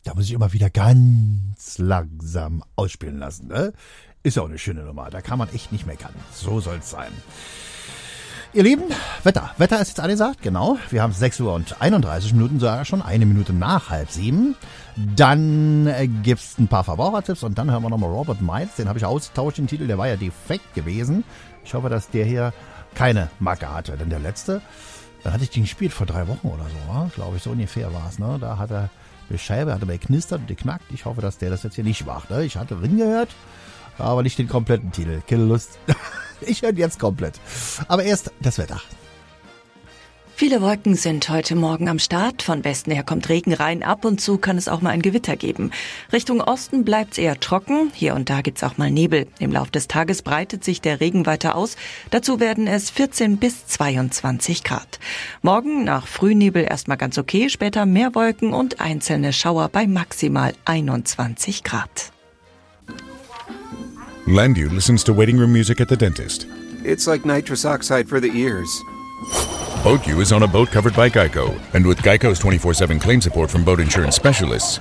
Da muss ich immer wieder ganz langsam ausspielen lassen. Ne? Ist ja auch eine schöne Nummer. Da kann man echt nicht meckern. So soll es sein. Ihr Lieben, Wetter. Wetter ist jetzt angesagt, genau. Wir haben 6 Uhr und 31 Minuten, sogar schon 1 Minute nach 6:30. Dann gibt's ein paar Verbrauchertipps und dann hören wir nochmal Robert Miles. Den habe ich ausgetauscht, den Titel, der war ja defekt gewesen. Ich hoffe, dass der hier keine Macke hatte. Denn der letzte, dann hatte ich den gespielt vor 3 Wochen oder so, glaube ich, so ungefähr war es. Ne? Da hat er die Scheibe, hat er geknistert und geknackt. Ich hoffe, dass der das jetzt hier nicht macht. Ne? Ich hatte Ring gehört, aber nicht den kompletten Titel. Keine Lust. Ich höre jetzt komplett. Aber erst das Wetter. Viele Wolken sind heute Morgen am Start. Von Westen her kommt Regen rein. Ab und zu kann es auch mal ein Gewitter geben. Richtung Osten bleibt es eher trocken. Hier und da gibt's auch mal Nebel. Im Laufe des Tages breitet sich der Regen weiter aus. Dazu werden es 14 bis 22 Grad. Morgen nach Frühnebel erstmal ganz okay. Später mehr Wolken und einzelne Schauer bei maximal 21 Grad. Landu listens to waiting room music at the dentist. It's like nitrous oxide for the ears. Boat U is on a boat covered by Geico. And with Geico's 24/7 claim support from boat insurance specialists,